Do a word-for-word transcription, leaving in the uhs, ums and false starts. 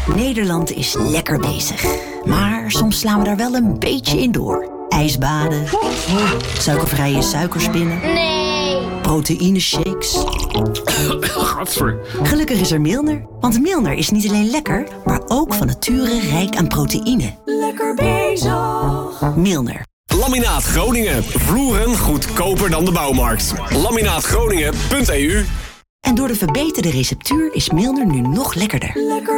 Nederland is lekker bezig. Maar soms slaan we daar wel een beetje in door. Ijsbaden. Suikervrije suikerspinnen. Nee. Proteïneshakes. Gadver. Gelukkig is er Milner. Want Milner is niet alleen lekker, maar ook van nature rijk aan proteïne. Lekker bezig. Milner. Laminaat Groningen. Vloeren goedkoper dan de bouwmarkt. laminaat groningen punt e u. En door de verbeterde receptuur is Milner nu nog lekkerder. Lekker.